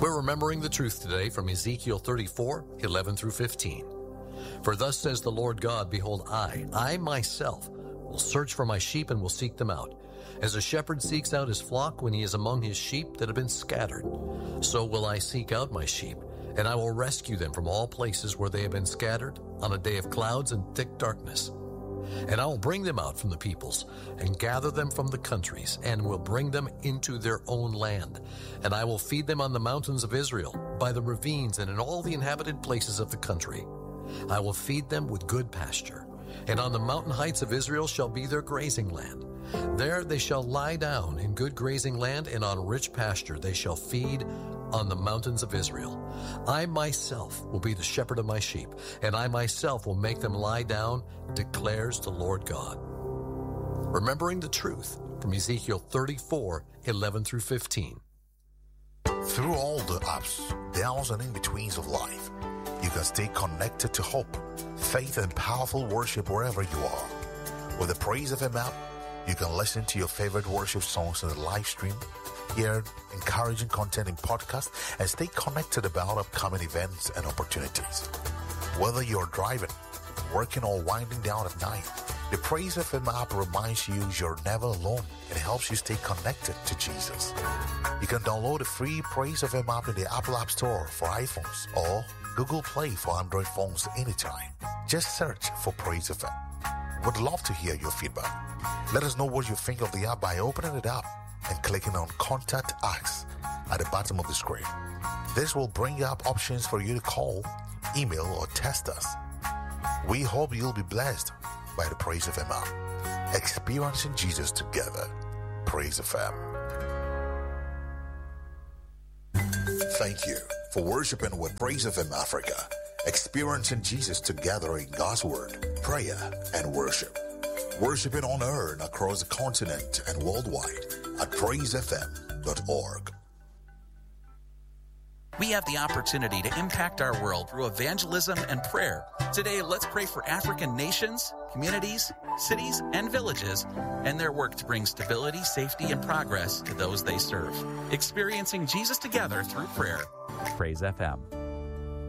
We're remembering the truth today from Ezekiel 34:11 through 15. For thus says the Lord God, behold, I myself will search for my sheep and will seek them out. As a shepherd seeks out his flock when he is among his sheep that have been scattered, so will I seek out my sheep, and I will rescue them from all places where they have been scattered on a day of clouds and thick darkness. And I will bring them out from the peoples, and gather them from the countries, and will bring them into their own land. And I will feed them on the mountains of Israel, by the ravines, and in all the inhabited places of the country. I will feed them with good pasture, and on the mountain heights of Israel shall be their grazing land. There they shall lie down in good grazing land, and on rich pasture they shall feed on the mountains of Israel. I myself will be the shepherd of my sheep, and I myself will make them lie down, declares the Lord God. Remembering the truth from Ezekiel 34:11 through 15. Through all the ups, downs, and in-betweens of life, you can stay connected to hope, faith, and powerful worship wherever you are. With the Praise FM app, you can listen to your favorite worship songs in the live stream, hear encouraging content in podcasts, and stay connected about upcoming events and opportunities. Whether you're driving, working, or winding down at night, the Praise FM app reminds you you're never alone and helps you stay connected to Jesus. You can download the free Praise FM app in the Apple App Store for iPhones or Google Play for Android phones anytime. Just search for Praise FM. Would love to hear your feedback. Let us know what you think of the app by opening it up and clicking on Contact Us at the bottom of the screen. This will bring up options for you to call, email, or text us. We hope you'll be blessed by the Praise FM app. Experiencing Jesus together. Praise FM. Thank you for worshiping with Praise FM Africa. Experiencing Jesus together in God's Word, prayer, and worship. Worshiping on air and across the continent and worldwide at praisefm.org. We have the opportunity to impact our world through evangelism and prayer. Today, let's pray for African nations, communities, cities, and villages, and their work to bring stability, safety, and progress to those they serve. Experiencing Jesus together through prayer. Praise FM.